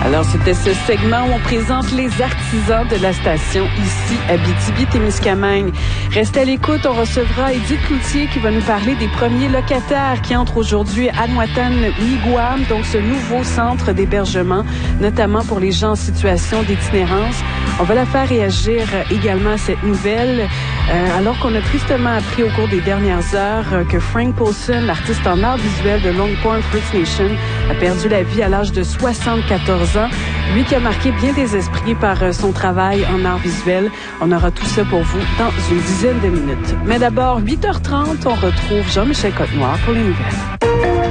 Alors, c'était ce segment où on présente les artisans de la station ici à Abitibi-Témiscamingue. Restez à l'écoute, on recevra Edith Cloutier qui va nous parler des premiers locataires qui entrent aujourd'hui à Nouatan-Miguam, donc ce nouveau centre d'hébergement, notamment pour les gens en situation d'itinérance. On va la faire réagir également à cette nouvelle, alors qu'on a tristement appris au cours des dernières heures que Frank Paulson, l'artiste en art visuel de Long Point First Nation, a perdu la vie à l'âge de 74 ans. Lui qui a marqué bien des esprits par son travail en art visuel. On aura tout ça pour vous dans une dizaine de minutes. Mais d'abord, 8h30, on retrouve Jean-Michel Côtenoir pour les nouvelles.